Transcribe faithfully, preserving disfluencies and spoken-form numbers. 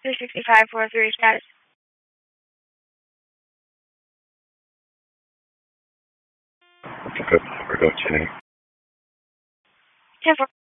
two sixty-five four three status. Good. We're going to ten four.